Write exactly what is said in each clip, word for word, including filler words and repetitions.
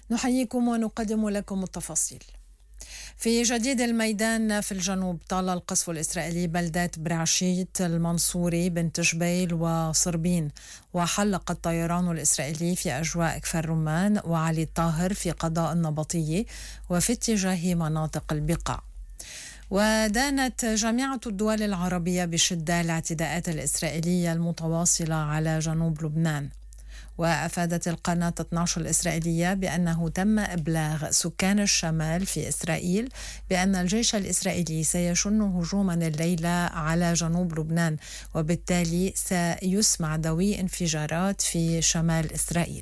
نحييكم ونقدم لكم التفاصيل. في جديد الميدان في الجنوب، طال القصف الإسرائيلي بلدات برعشيت، المنصوري، بنت جبيل وصربين، وحلق الطيران الإسرائيلي في أجواء كفر رمان وعلي الطاهر في قضاء النبطية وفي اتجاه مناطق البقاع. ودانت جامعة الدول العربية بشدة الاعتداءات الإسرائيلية المتواصلة على جنوب لبنان. وأفادت القناة اثني عشر الإسرائيلية بأنه تم إبلاغ سكان الشمال في إسرائيل بأن الجيش الإسرائيلي سيشن هجوما الليلة على جنوب لبنان، وبالتالي سيسمع دوي انفجارات في شمال إسرائيل.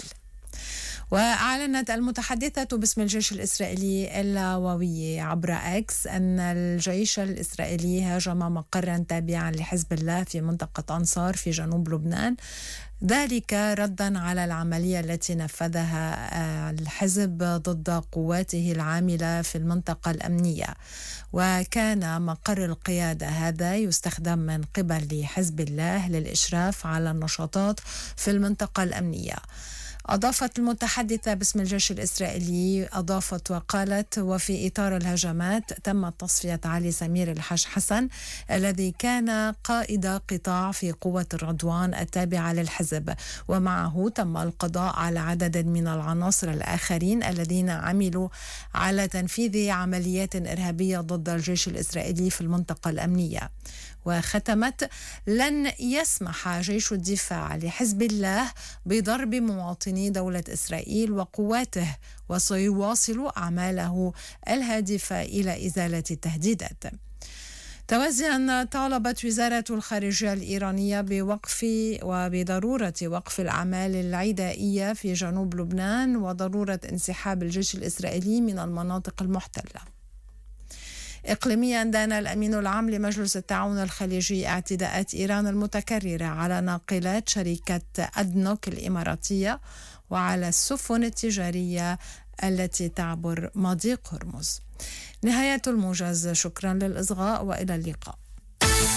وأعلنت المتحدثة باسم الجيش الإسرائيلي اللاواوية عبر إكس أن الجيش الإسرائيلي هاجم مقرا تابعا لحزب الله في منطقة أنصار في جنوب لبنان، ذلك ردا على العملية التي نفذها الحزب ضد قواته العاملة في المنطقة الأمنية. وكان مقر القيادة هذا يستخدم من قبل حزب الله للإشراف على النشاطات في المنطقة الأمنية. أضافت المتحدثة باسم الجيش الإسرائيلي أضافت وقالت: وفي إطار الهجمات تم تصفية علي سمير الحاج حسن الذي كان قائد قطاع في قوة الرضوان التابعة للحزب، ومعه تم القضاء على عدد من العناصر الآخرين الذين عملوا على تنفيذ عمليات إرهابية ضد الجيش الإسرائيلي في المنطقة الأمنية. وختمت: لن يسمح جيش الدفاع لحزب الله بضرب مواطني دولة إسرائيل وقواته، وسيواصل أعماله الهادفة إلى إزالة التهديدات. توازيا طالبت وزارة الخارجية الإيرانية بوقف وبضرورة وقف الأعمال العدائية في جنوب لبنان وضرورة انسحاب الجيش الإسرائيلي من المناطق المحتلة. إقليميا، دان الأمين العام لمجلس التعاون الخليجي اعتداءات إيران المتكررة على ناقلات شركة أدنوك الإماراتية وعلى السفن التجارية التي تعبر مضيق هرمز. نهاية الموجز، شكرا للإصغاء وإلى اللقاء.